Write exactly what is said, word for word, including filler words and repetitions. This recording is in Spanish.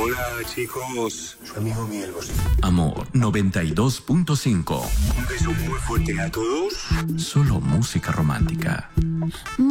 Hola, chicos. Su amigo Miguel Bosé. Amor noventa y dos punto cinco. Un beso muy fuerte a todos. Solo música romántica.